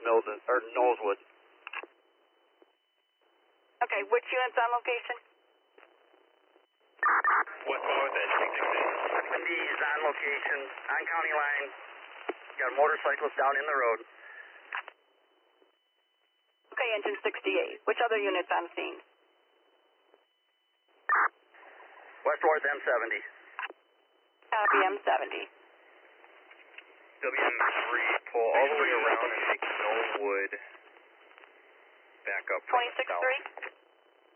Knowleswood. Okay, which unit's on location? Westbound at 668. Wendy's on location, on county line. Got a motorcyclist down in the road. Okay, engine 68. Which other unit's on scene? Westward M70. Copy, M70. WM3, pull all the way around and make Knowleswood back up. 26-3?